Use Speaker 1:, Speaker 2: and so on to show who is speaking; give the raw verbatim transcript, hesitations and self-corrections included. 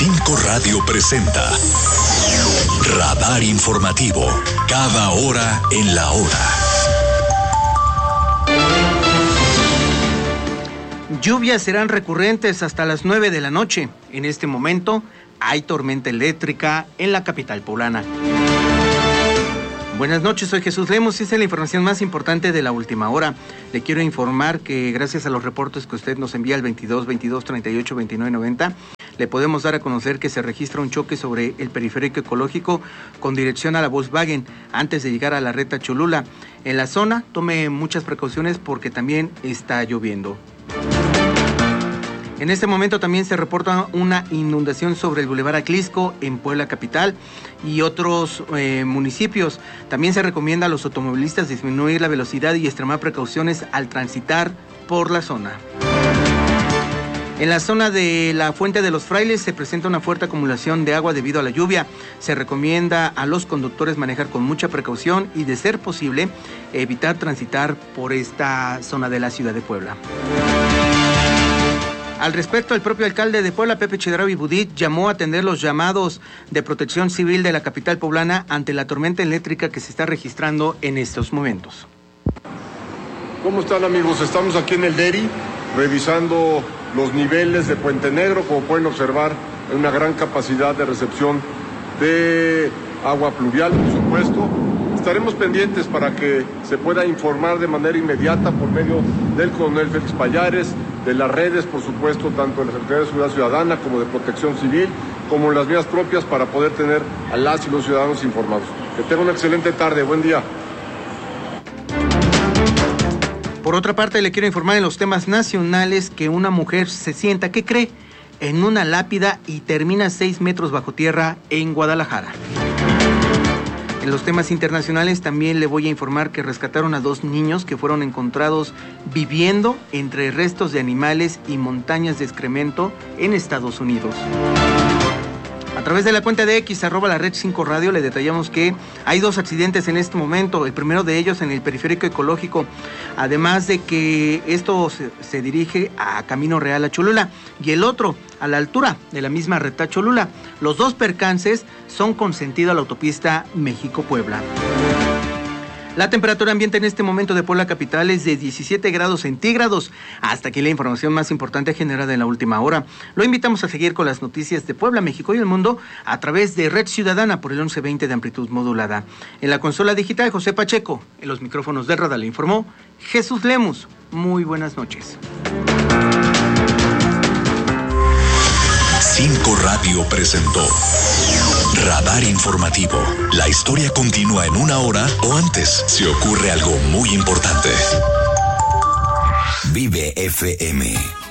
Speaker 1: Cinco Radio presenta Radar Informativo, cada hora en la hora.
Speaker 2: Lluvias serán recurrentes hasta las nueve de la noche. En este momento hay tormenta eléctrica en la capital poblana. Buenas noches, soy Jesús Lemos y esta es la información más importante de la última hora. Le quiero informar que gracias a los reportes que usted nos envía al veintidós, veintidós, treinta y ocho, veintinueve, noventa, le podemos dar a conocer que se registra un choque sobre el periférico ecológico con dirección a la Volkswagen antes de llegar a la Reta Cholula. En la zona tome muchas precauciones porque también está lloviendo. En este momento también se reporta una inundación sobre el Boulevard Aclisco en Puebla Capital y otros eh, municipios. También se recomienda a los automovilistas disminuir la velocidad y extremar precauciones al transitar por la zona. En la zona de la Fuente de los Frailes se presenta una fuerte acumulación de agua debido a la lluvia. Se recomienda a los conductores manejar con mucha precaución y, de ser posible, evitar transitar por esta zona de la ciudad de Puebla. Al respecto, el propio alcalde de Puebla, Pepe Chedraui Budit, llamó a atender los llamados de protección civil de la capital poblana ante la tormenta eléctrica que se está registrando en estos momentos.
Speaker 3: ¿Cómo están, amigos? Estamos aquí en el Deri, revisando los niveles de Puente Negro. Como pueden observar, hay una gran capacidad de recepción de agua pluvial, por supuesto. Estaremos pendientes para que se pueda informar de manera inmediata por medio del coronel Félix Payares, de las redes, por supuesto, tanto de la Secretaría de Seguridad Ciudadana como de Protección Civil, como las vías propias para poder tener a las y los ciudadanos informados. Que tengan una excelente tarde, buen día.
Speaker 2: Por otra parte, le quiero informar en los temas nacionales que una mujer se sienta, ¿qué cree?, en una lápida y termina seis metros bajo tierra en Guadalajara. En los temas internacionales también le voy a informar que rescataron a dos niños que fueron encontrados viviendo entre restos de animales y montañas de excremento en Estados Unidos. A través de la cuenta de X, arroba la red cinco Radio, le detallamos que hay dos accidentes en este momento, el primero de ellos en el periférico ecológico, además de que esto se, se dirige a Camino Real a Cholula, y el otro a la altura de la misma Reta Cholula. Los dos percances son con sentido a la autopista México-Puebla. La temperatura ambiente en este momento de Puebla Capital es de diecisiete grados centígrados. Hasta aquí la información más importante generada en la última hora. Lo invitamos a seguir con las noticias de Puebla, México y el mundo a través de Red Ciudadana por el once veinte de amplitud modulada. En la consola digital, José Pacheco. En los micrófonos de Radar le informó Jesús Lemus. Muy buenas noches.
Speaker 1: Cinco Radio presentó Radar Informativo. La historia continúa en una hora o antes si ocurre algo muy importante. Vive F M.